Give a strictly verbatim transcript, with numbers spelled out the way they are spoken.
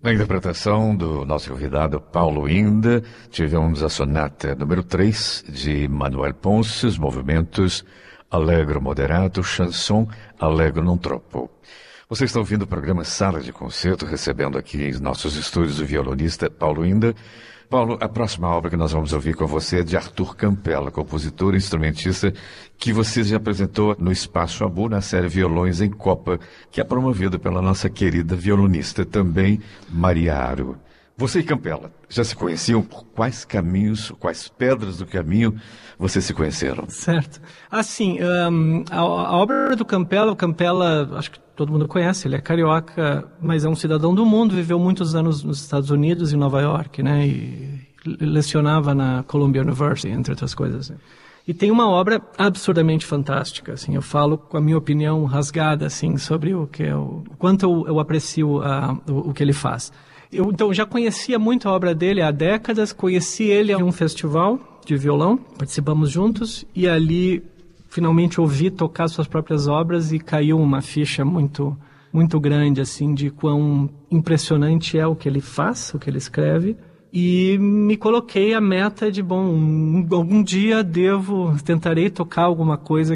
Na interpretação do nosso convidado Paulo Inda, tivemos a sonata número três de Manuel Ponce, os movimentos Allegro moderato, chanson Allegro non troppo. Vocês estão ouvindo o programa Sala de Concerto, recebendo aqui em nossos estúdios o violonista Paulo Inda. Paulo, a próxima obra que nós vamos ouvir com você é de Arthur Campella, compositor e instrumentista que você já apresentou no Espaço Abu, na série Violões em Copa, que é promovida pela nossa querida violonista também, Maria Aro. Você e Campella já se conheciam? Por quais caminhos, quais pedras do caminho vocês se conheceram? Certo. Assim, um, a, a obra do Campella, o Campella, acho que todo mundo conhece, ele é carioca, mas é um cidadão do mundo, viveu muitos anos nos Estados Unidos e em Nova York, né, e lecionava na Columbia University, entre outras coisas. E tem uma obra absurdamente fantástica, assim, eu falo com a minha opinião rasgada, assim, sobre o que eu, o quanto eu, eu aprecio uh, o, o que ele faz. Eu, então, já conhecia muito a obra dele há décadas, conheci ele em um festival de violão, participamos juntos, e ali finalmente ouvi tocar suas próprias obras e caiu uma ficha muito, muito grande, assim, de quão impressionante é o que ele faz, o que ele escreve. E me coloquei a meta de, bom, algum dia devo, tentarei tocar alguma coisa